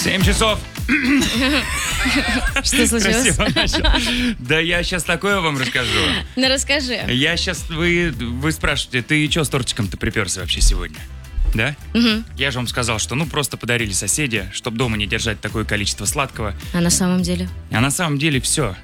7 часов. Что случилось? Красиво начал. Да я сейчас такое вам расскажу. Ну, расскажи. Я сейчас... Вы спрашиваете, ты что с тортиком-то приперся вообще сегодня? Да? Мгм. Я же вам сказал, что просто подарили соседи, чтобы дома не держать такое количество сладкого. А на самом деле? А на самом деле все.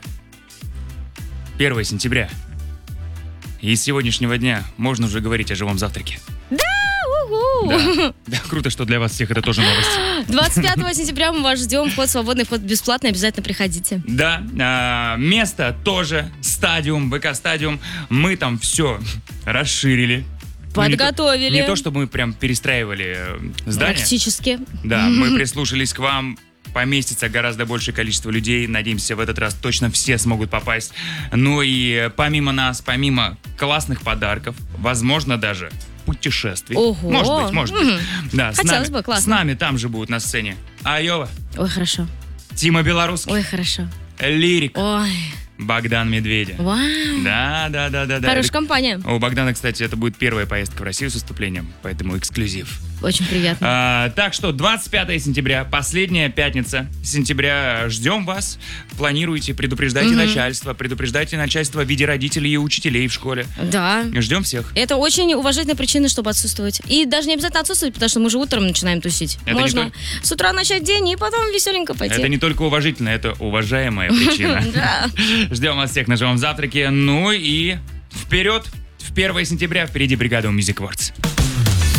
1 сентября. И с сегодняшнего дня можно уже говорить о живом завтраке. Угу. Да, круто, что для вас всех это тоже новость. 25 сентября мы вас ждем. Вход свободный, вход бесплатный. Обязательно приходите. Да, место тоже, стадиум, ВК-стадиум. Мы там все расширили. Ну, Подготовили. Не то, чтобы мы прям перестраивали здание. Практически. Да, мы прислушались к вам. Поместится гораздо большее количество людей. Надеемся, в этот раз точно все смогут попасть. Ну и помимо нас, помимо классных подарков, возможно, даже путешествий. Ого. Может быть. Да, Хотелось бы, классно. С нами там же будут на сцене Айова, Ой, хорошо. Тима Белорусский, Ой, хорошо. Лирик, Ой, Богдан Медведя. вау. Да. Хорошая компания. У Богдана, кстати, это будет первая поездка в Россию с выступлением, поэтому эксклюзив. Очень приятно. Так что 25 сентября, последняя пятница сентября, ждем вас. Планируйте, предупреждайте начальство в виде родителей и учителей в школе. Да. Ждем всех. Это очень уважительная причина, чтобы отсутствовать. И даже не обязательно отсутствовать, потому что мы же утром начинаем тусить. Это не Можно только- с утра начать день и потом веселенько пойти. Это не только уважительно, это уважаемая причина. Да. Ждем вас всех на живом завтраке. Ну и вперед! В 1 сентября впереди бригада Music Awards.